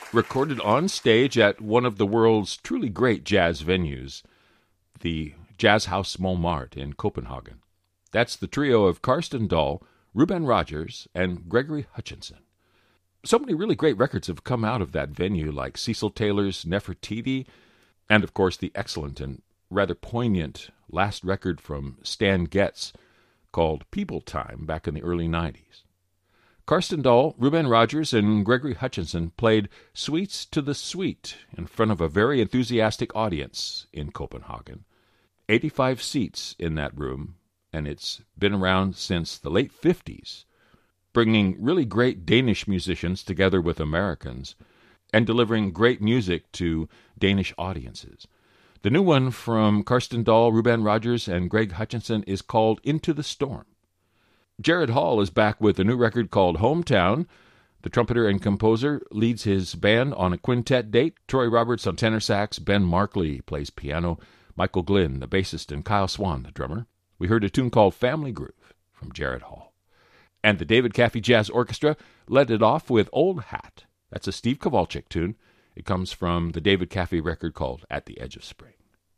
recorded on stage at one of the world's truly great jazz venues, the Jazz House Montmartre in Copenhagen. That's the trio of Karsten Dahl, Ruben Rogers, and Gregory Hutchinson. So many really great records have come out of that venue, like Cecil Taylor's Nefertiti, and of course the excellent and rather poignant last record from Stan Getz called People Time back in the early 90s. Karsten Dahl, Ruben Rogers, and Gregory Hutchinson played Suites to the Sweet in front of a very enthusiastic audience in Copenhagen. 85 seats in that room, and it's been around since the late 50s, bringing really great Danish musicians together with Americans and delivering great music to Danish audiences. The new one from Karsten Dahl, Ruben Rogers, and Greg Hutchinson is called Into the Storm. Jared Hall is back with a new record called Hometown. The trumpeter and composer leads his band on a quintet date. Troy Roberts on tenor sax, Ben Markley plays piano, Michael Glynn, the bassist, and Kyle Swan, the drummer. We heard a tune called Family Groove from Jared Hall. And the David Caffey Jazz Orchestra led it off with Old Hat. That's a Steve Kowalczyk tune. It comes from the David Caffey record called At the Edge of Spring.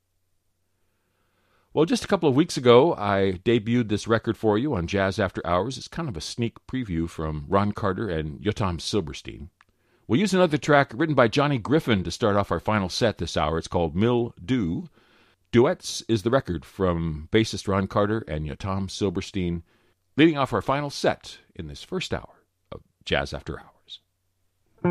Well, just a couple of weeks ago, I debuted this record for you on Jazz After Hours. It's kind of a sneak preview from Ron Carter and Yotam Silberstein. We'll use another track written by Johnny Griffin to start off our final set this hour. It's called Mill Do. Duets is the record from bassist Ron Carter and Yotam Silberstein, leading off our final set in this first hour of Jazz After Hours.